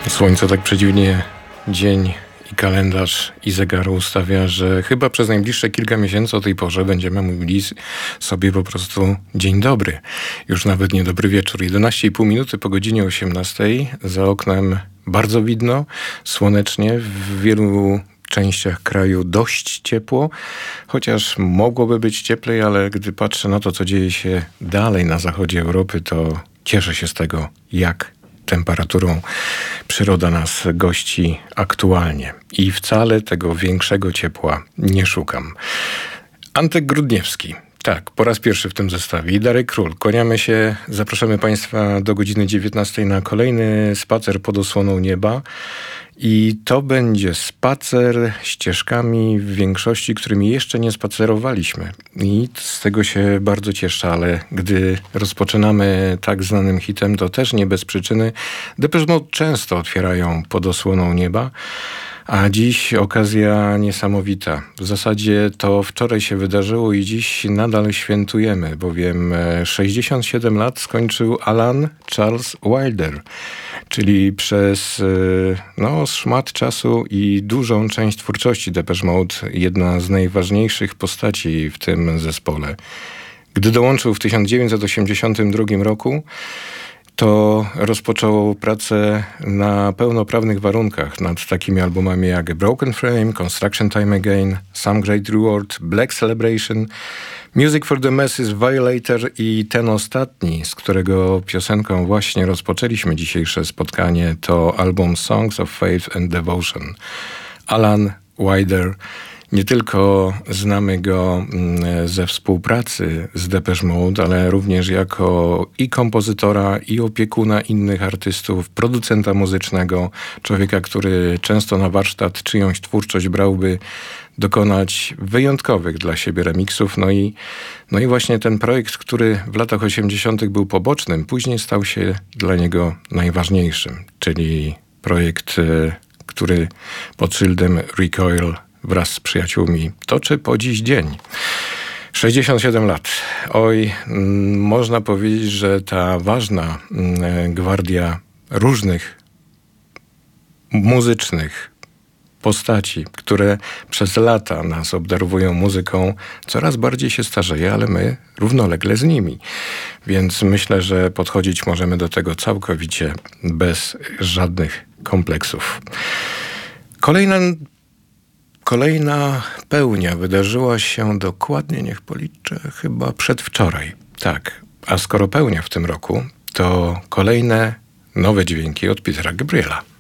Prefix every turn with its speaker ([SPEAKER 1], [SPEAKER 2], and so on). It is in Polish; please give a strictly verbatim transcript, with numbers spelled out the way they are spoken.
[SPEAKER 1] Słońce tak przedziwnie dzień i kalendarz i zegar ustawia, że chyba przez najbliższe kilka miesięcy o tej porze będziemy mówili sobie po prostu dzień dobry. Już nawet nie dobry wieczór. jedenaście i pół minuty po godzinie osiemnastej. Za oknem bardzo widno, słonecznie. W wielu częściach kraju dość ciepło, chociaż mogłoby być cieplej, ale gdy patrzę na to, co dzieje się dalej na zachodzie Europy, to cieszę się z tego, jak temperaturą przyroda nas gości aktualnie. I wcale tego większego ciepła nie szukam. Antek Grudniewski. Tak, po raz pierwszy w tym zestawie. I Darek Król. Kłaniamy się, zapraszamy Państwa do godziny dziewiętnastej na kolejny spacer pod osłoną nieba. I to będzie spacer ścieżkami w większości, którymi jeszcze nie spacerowaliśmy. I z tego się bardzo cieszę, ale gdy rozpoczynamy tak znanym hitem, to też nie bez przyczyny. Depeche Mode często otwierają pod osłoną nieba. A dziś okazja niesamowita. W zasadzie to wczoraj się wydarzyło i dziś nadal świętujemy, bowiem sześćdziesiąt siedem lat skończył Alan Charles Wilder, czyli przez no, szmat czasu i dużą część twórczości Depeche Mode jedna z najważniejszych postaci w tym zespole. Gdy dołączył w tysiąc dziewięćset osiemdziesiątym drugim roku, to rozpoczął pracę na pełnoprawnych warunkach nad takimi albumami jak A Broken Frame, Construction Time Again, Some Great Reward, Black Celebration, Music for the Masses, Violator i ten ostatni, z którego piosenką właśnie rozpoczęliśmy dzisiejsze spotkanie, to album Songs of Faith and Devotion. Alan Wilder. Nie tylko znamy go ze współpracy z Depeche Mode, ale również jako i kompozytora, i opiekuna innych artystów, producenta muzycznego, człowieka, który często na warsztat czyjąś twórczość brałby dokonać wyjątkowych dla siebie remiksów. No i, no i właśnie ten projekt, który w latach osiemdziesiątych był pobocznym, później stał się dla niego najważniejszym, czyli projekt, który pod szyldem Recoil wraz z przyjaciółmi toczy po dziś dzień. sześćdziesiąt siedem lat. Oj, m, można powiedzieć, że ta ważna m, gwardia różnych muzycznych postaci, które przez lata nas obdarowują muzyką, coraz bardziej się starzeje, ale my równolegle z nimi. Więc myślę, że podchodzić możemy do tego całkowicie bez żadnych kompleksów. Kolejna Kolejna pełnia wydarzyła się dokładnie, niech policzę, chyba przedwczoraj. Tak, a skoro pełnia w tym roku, to kolejne nowe dźwięki od Petera Gabriela.